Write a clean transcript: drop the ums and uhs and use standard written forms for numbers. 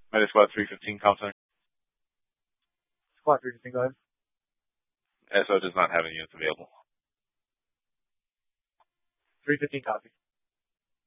Might as well 315 Compton. Squad 315, go ahead. SO does not have any units available. 315 copy.